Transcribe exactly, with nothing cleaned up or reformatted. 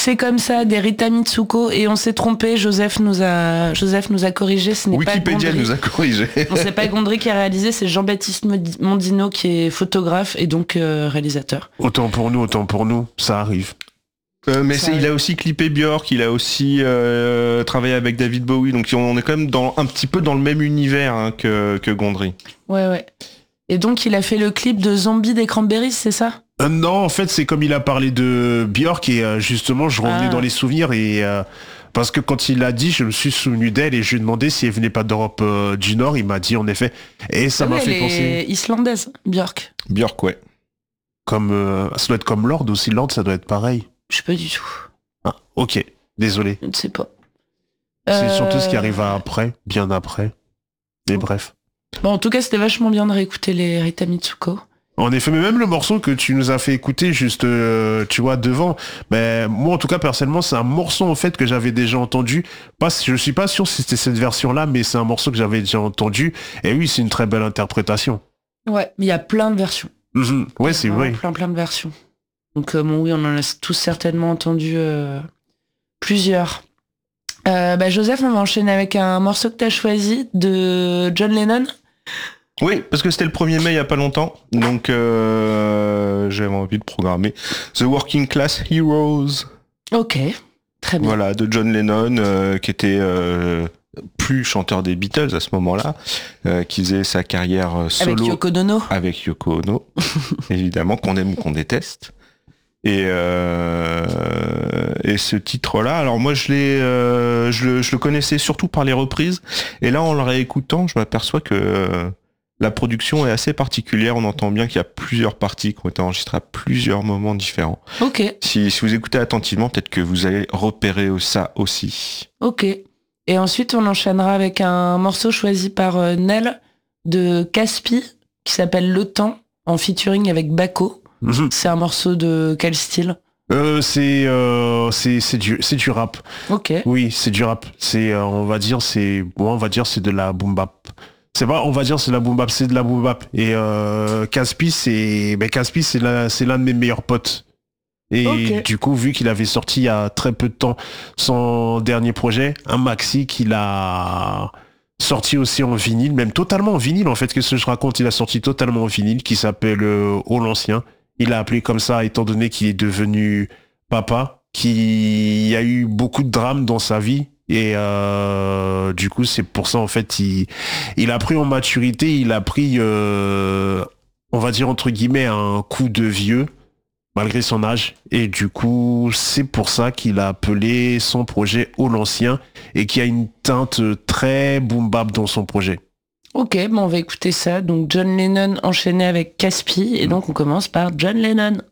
C'est comme ça, des Rita Mitsuko, et on s'est trompé, Joseph nous a, Joseph nous a corrigé, ce n'est Wikipédia pas Gondry. nous a corrigé. On sait pas Gondry qui a réalisé, c'est Jean-Baptiste Mondino qui est photographe et donc euh, réalisateur. Autant pour nous, autant pour nous, ça arrive. Euh, mais c'est, il a aussi clippé Björk, il a aussi euh, travaillé avec David Bowie, donc on est quand même dans, un petit peu dans le même univers hein, que, que Gondry. Ouais, ouais. Et donc il a fait le clip de Zombie des Cranberries, c'est ça ? euh, Non, en fait, c'est comme il a parlé de Björk et euh, justement, je revenais Ah. dans les souvenirs et euh, parce que quand il l'a dit, je me suis souvenu d'elle et je lui ai demandé si elle venait pas d'Europe euh, du Nord. Il m'a dit en effet, et ça Ah m'a ouais, fait elle penser est islandaise, Björk. Björk, ouais. comme euh, ça doit être comme Lord aussi. Lord, ça doit être pareil. Je sais pas du tout. Ah, ok, désolé. Je ne sais pas. C'est Euh, surtout ce qui arrive après, bien après. Mais bref. Bon, en tout cas, c'était vachement bien de réécouter les Rita Mitsuko. En effet, mais même le morceau que tu nous as fait écouter juste, euh, tu vois, devant, mais moi en tout cas personnellement, c'est un morceau en fait que j'avais déjà entendu. Pas, je suis pas sûr si c'était cette version-là, mais c'est un morceau que j'avais déjà entendu. Et oui, c'est une très belle interprétation. Ouais, mais il y a plein de versions. Mm-hmm. Ouais, c'est Vraiment vrai. Plein, plein de versions. Donc euh, bon, oui, on en a tous certainement entendu euh, plusieurs. Euh, bah, Joseph, on va enchaîner avec un morceau que tu as choisi de John Lennon. Oui, parce que c'était le premier mai il y a pas longtemps, donc euh, j'avais envie de programmer The Working Class Heroes. Ok, très bien. Voilà, de John Lennon, euh, qui était euh, plus chanteur des Beatles à ce moment-là, euh, qui faisait sa carrière euh, solo Avec Yoko Ono. avec Yoko Ono, évidemment, qu'on aime ou qu'on déteste. Et, euh, et ce titre-là, alors moi je l'ai, euh, je, le, je le connaissais surtout par les reprises, et là en le réécoutant, je m'aperçois que euh, la production est assez particulière. On entend bien qu'il y a plusieurs parties qui ont été enregistrées à plusieurs moments différents. Ok, Si, si vous écoutez attentivement, peut-être que vous allez repérer ça aussi. ok. Et ensuite, on enchaînera avec un morceau choisi par euh, Nel de Caspi, qui s'appelle Le Temps, en featuring avec Bako. Mm-hmm. C'est un morceau de quel style ? Euh, c'est, euh, c'est, c'est du, c'est du rap. Ok. Oui, c'est du rap. C'est, euh, on va dire, c'est, bon, on va dire, c'est de la boom bap. C'est pas, on va dire, c'est de la boom bap, c'est de la boom bap. Et euh, Caspi, c'est, ben Caspi, c'est la, c'est l'un de mes meilleurs potes. Et Ok. du coup, vu qu'il avait sorti il y a très peu de temps son dernier projet, un maxi qu'il a sorti aussi en vinyle, même totalement en vinyle en fait, qu'est-ce que je raconte, il a sorti totalement en vinyle, qui s'appelle euh, Au l'Ancien. Il l'a appelé comme ça étant donné qu'il est devenu papa, qu'il y a eu beaucoup de drames dans sa vie. Et euh, du coup, c'est pour ça, en fait, il, il a pris en maturité, il a pris, euh, on va dire, entre guillemets, un coup de vieux, malgré son âge. Et du coup, c'est pour ça qu'il a appelé son projet Au l'Ancien et qu'il y a une teinte très boom bap dans son projet. Ok, bon, on va écouter ça. Donc John Lennon enchaîné avec Caspi. Et donc on commence par John Lennon.